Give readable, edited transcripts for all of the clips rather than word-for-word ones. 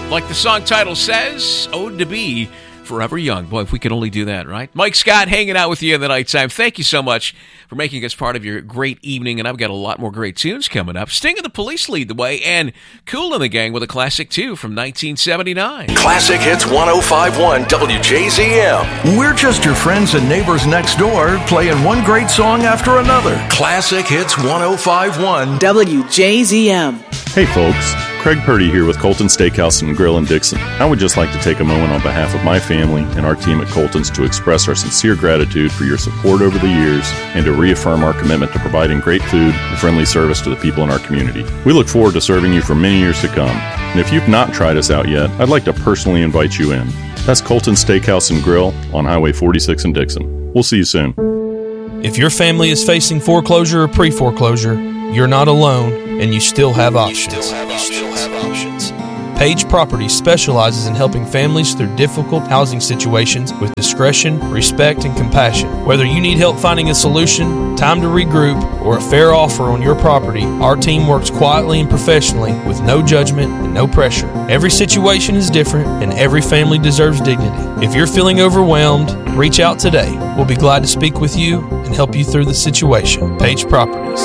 Like the song title says, Ode to Be Forever Young. Boy, if we could only do that, right? Mike Scott hanging out with you in the nighttime. Thank you so much for making us part of your great evening, and I've got a lot more great tunes coming up. Sting and the Police lead the way, and Kool and the Gang with a classic, too, from 1979. Classic Hits 105.1 WJZM. We're just your friends and neighbors next door, playing one great song after another. Classic Hits 105.1 WJZM. Hey folks, Craig Purdy here with Colton Steakhouse and Grill in Dixon. I would just like to take a moment on behalf of my family and our team at Colton's to express our sincere gratitude for your support over the years and to reaffirm our commitment to providing great food and friendly service to the people in our community. We look forward to serving you for many years to come. And if you've not tried us out yet, I'd like to personally invite you in. That's Colton's Steakhouse and Grill on Highway 46 in Dixon. We'll see you soon. If your family is facing foreclosure or pre-foreclosure, you're not alone, and you still have options. Page Properties specializes in helping families through difficult housing situations with discretion, respect, and compassion. Whether you need help finding a solution, time to regroup, or a fair offer on your property, our team works quietly and professionally with no judgment and no pressure. Every situation is different, and every family deserves dignity. If you're feeling overwhelmed, reach out today. We'll be glad to speak with you and help you through the situation. Page Properties.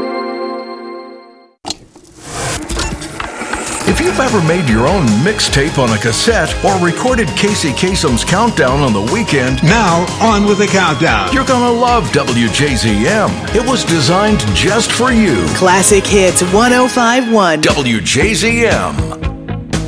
If you've ever made your own mixtape on a cassette or recorded Casey Kasem's Countdown on the weekend, now on with the countdown. You're gonna love WJZM. It was designed just for you. Classic Hits 105.1 WJZM.